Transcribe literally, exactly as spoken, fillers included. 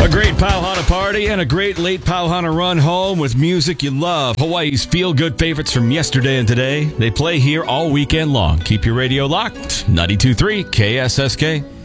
A great Pauhana party and a great late Pauhana run home with music you love. Hawaii's feel-good favorites from yesterday and today. They play here all weekend long. Keep your radio locked. ninety-two point three K S S K.